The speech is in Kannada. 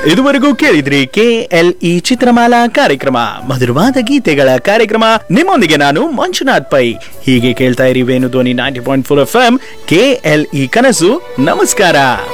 ಇದುವರೆಗೂ ಕೇಳಿದ್ರಿ KLE ಚಿತ್ರಮಾಲಾ ಕಾರ್ಯಕ್ರಮ, ಮಧುರವಾದ ಗೀತೆಗಳ ಕಾರ್ಯಕ್ರಮ. ನಿಮ್ಮೊಂದಿಗೆ ನಾನು ಮಂಜುನಾಥ್ ಪೈ. ಹೀಗೆ ಕೇಳ್ತಾ ಇರಿ ವೇಣು ಧ್ವನಿ 90.4 FM KLE ಕನಸು. ನಮಸ್ಕಾರ.